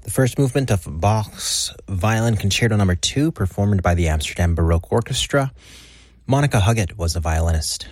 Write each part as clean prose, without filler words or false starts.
The first movement of Bach's Violin Concerto No. 2, performed by the Amsterdam Baroque Orchestra. Monica Huggett was the violinist.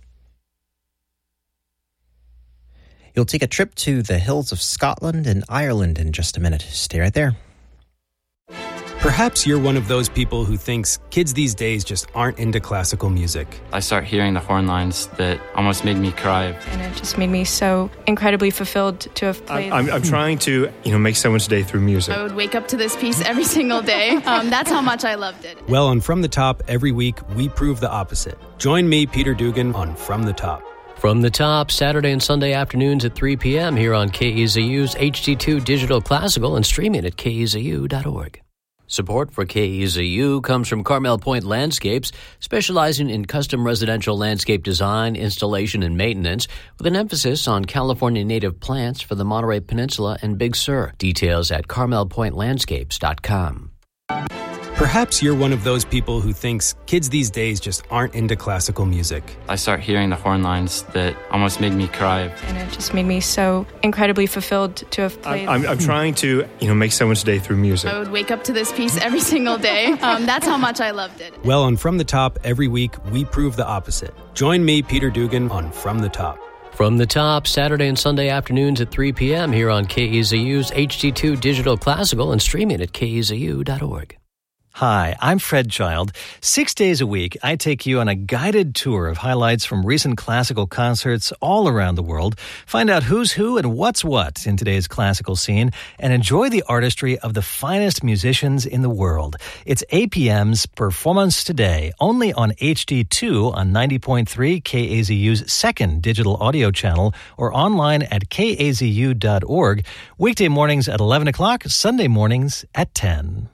You'll take a trip to the hills of Scotland and Ireland in just a minute. Stay right there. Perhaps you're one of those people who thinks kids these days just aren't into classical music. I started hearing the horn lines that almost made me cry. And it just made me so incredibly fulfilled to have played. I'm trying to, make someone's day through music. I would wake up to this piece every single day. That's how much I loved it. Well, on From the Top, every week, we prove the opposite. Join me, Peter Dugan, on From the Top. From the Top, Saturday and Sunday afternoons at 3 p.m. here on KEZU's HD2 Digital Classical and streaming at kezu.org. Support for KEZU comes from Carmel Point Landscapes, specializing in custom residential landscape design, installation, and maintenance, with an emphasis on California native plants for the Monterey Peninsula and Big Sur. Details at carmelpointlandscapes.com. Perhaps you're one of those people who thinks kids these days just aren't into classical music. I started hearing the horn lines that almost made me cry. And it just made me so incredibly fulfilled to have played. I'm trying to, make someone's day through music. I would wake up to this piece every single day. That's how much I loved it. Well, on From the Top, every week, we prove the opposite. Join me, Peter Dugan, on From the Top. From the Top, Saturday and Sunday afternoons at 3 p.m. here on KEZU's HD2 Digital Classical and streaming at kezu.org. Hi, I'm Fred Child. 6 days a week, I take you on a guided tour of highlights from recent classical concerts all around the world, find out who's who and what's what in today's classical scene, and enjoy the artistry of the finest musicians in the world. It's APM's Performance Today, only on HD2 on 90.3 KAZU's second digital audio channel, or online at kazu.org, weekday mornings at 11 o'clock, Sunday mornings at 10.